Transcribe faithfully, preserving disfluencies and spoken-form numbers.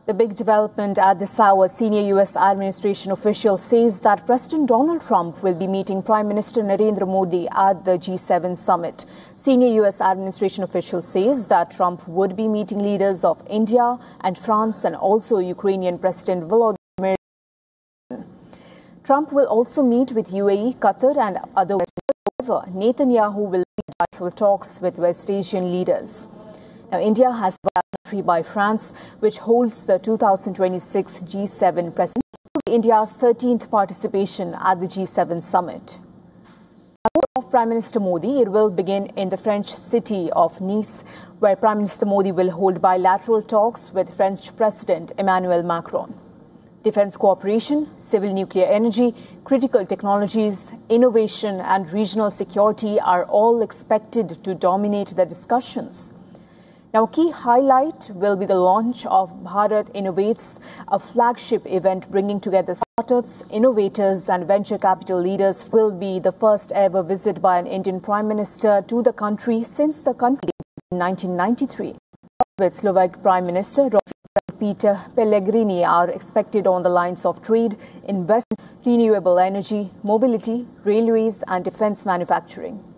The big development at this hour, senior U S administration official says that President Donald Trump will be meeting Prime Minister Narendra Modi at the G seven summit. Senior U S administration official says that Trump would be meeting leaders of India and France and also Ukrainian President Volodymyr Zelensky. Trump will also meet with U A E, Qatar and other West Asian. However, Netanyahu will lead bilateral talks with West Asian leaders. Now, India has been country by France, which holds the two thousand twenty-six G seven presidency, India's thirteenth participation at the G seven summit. Of Prime Minister Modi, it will begin in the French city of Nice, where Prime Minister Modi will hold bilateral talks with French President Emmanuel Macron. Defense cooperation, civil nuclear energy, critical technologies, innovation and regional security are all expected to dominate the discussions. Now, a key highlight will be the launch of Bharat Innovates, a flagship event bringing together startups, innovators and venture capital leaders. Will be the first ever visit by an Indian Prime Minister to the country since the country in nineteen ninety-three. With Slovak Prime Minister Peter Pellegrini are expected on the lines of trade, investment, renewable energy, mobility, railways and defense manufacturing.